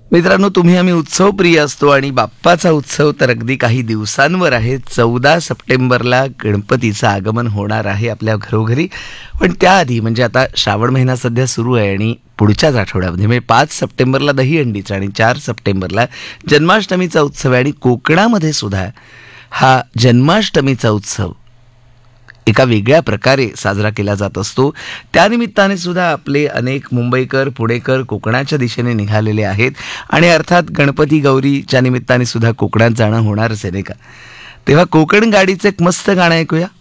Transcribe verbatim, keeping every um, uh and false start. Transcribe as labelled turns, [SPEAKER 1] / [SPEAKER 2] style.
[SPEAKER 1] मित्रांनो, तुम्ही आम्ही उत्सव प्रिय असतो आणि बाप्पाचा उत्सव तर अगदी काही दिवसांवर आहे. चौदा सप्टेंबरला गणपतीचं आगमन होणार आहे आपल्या घरोघरी. पण त्याआधी म्हणजे आता श्रावण महिना सध्या सुरू आहे आणि पुढच्याच आठवड्यामध्ये म्हणजे पाच सप्टेंबरला दहीहंडीचा आणि चार सप्टेंबरला जन्माष्टमीचा उत्सव आहे. आणि कोकणामध्ये सुद्धा हा जन्माष्टमीचा उत्सव एका वेगळ्या प्रकारे साजरा केला जात असतो. त्यानिमित्ताने सुद्धा आपले अनेक मुंबईकर, पुणेकर कोकणाच्या दिशेने निघालेले आहेत आणि अर्थात गणपती गौरीच्या निमित्ताने सुद्धा कोकणात जाणं होणारच आहे, नाही का? तेव्हा कोकण गाडीचं एक मस्त गाणं ऐकूया.